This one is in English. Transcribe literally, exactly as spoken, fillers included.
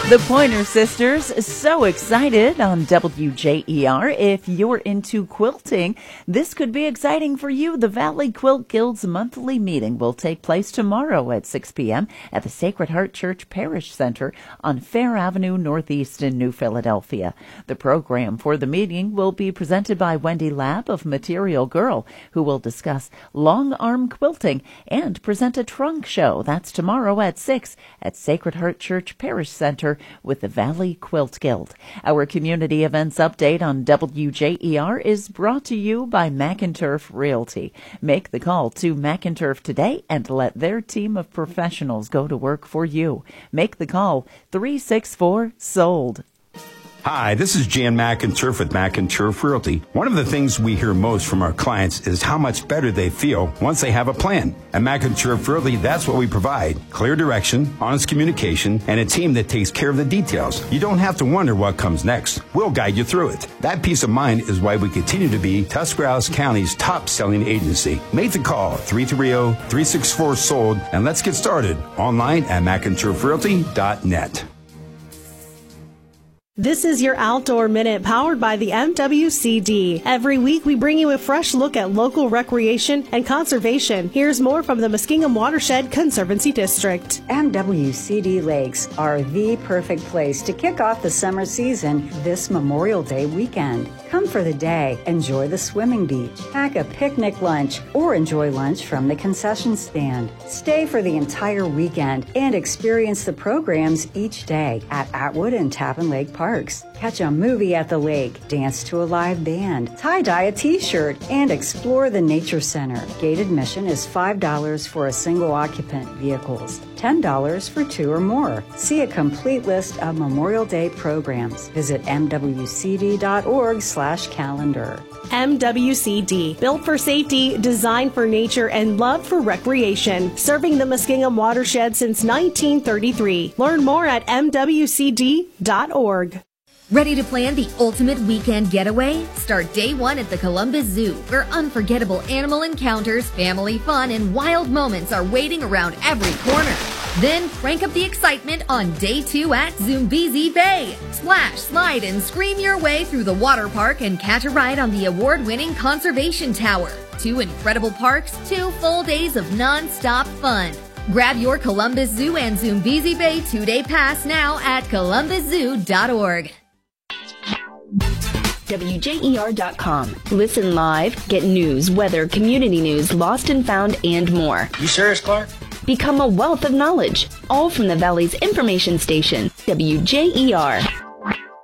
The Pointer Sisters, so excited on W J E R. If you're into quilting, this could be exciting for you. The Valley Quilt Guild's monthly meeting will take place tomorrow at six p.m. at the Sacred Heart Church Parish Center on Fair Avenue Northeast in New Philadelphia. The program for the meeting will be presented by Wendy Labb of Material Girl, who will discuss long arm quilting and present a trunk show. That's tomorrow at six at Sacred Heart Church Parish Center with the Valley Quilt Guild. Our community events update on W J E R is brought to you by McInturf Realty. Make the call to McInturf today and let their team of professionals go to work for you. Make the call three six four sold. Hi, this is Jan McInturf with McInturf Realty. One of the things we hear most from our clients is how much better they feel once they have a plan. At McInturf Realty, that's what we provide. Clear direction, honest communication, and a team that takes care of the details. You don't have to wonder what comes next. We'll guide you through it. That peace of mind is why we continue to be Tuscarawas County's top-selling agency. Make the call, three three zero, three six four, sold, and let's get started. Online at McInturf Realty dot net. This is your Outdoor Minute, powered by the M W C D. Every week, we bring you a fresh look at local recreation and conservation. Here's more from the Muskingum Watershed Conservancy District. M W C D lakes are the perfect place to kick off the summer season this Memorial Day weekend. Come for the day, enjoy the swimming beach, pack a picnic lunch, or enjoy lunch from the concession stand. Stay for the entire weekend and experience the programs each day at Atwood and Tappan Lake Parks. Catch a movie at the lake, dance to a live band, tie-dye a t-shirt, and explore the Nature Center. Gate admission is five dollars for a single occupant vehicles, ten dollars for two or more. See a complete list of Memorial Day programs. Visit m w c d dot org slash calendar. M W C D, built for safety, designed for nature, and love for recreation. Serving the Muskingum watershed since nineteen thirty-three. Learn more at m w c d dot org. Ready to plan the ultimate weekend getaway? Start day one at the Columbus Zoo, where unforgettable animal encounters, family fun, and wild moments are waiting around every corner. Then crank up the excitement on day two at Zoombezi Bay. Splash, slide, and scream your way through the water park and catch a ride on the award-winning Conservation Tower. Two incredible parks, two full days of non-stop fun. Grab your Columbus Zoo and Zoombezi Bay two-day pass now at columbus zoo dot org. W J E R dot com. Listen live, get news, weather, community news, lost and found, and more. You serious, Clark? Become a wealth of knowledge, all from the Valley's information station, W J E R.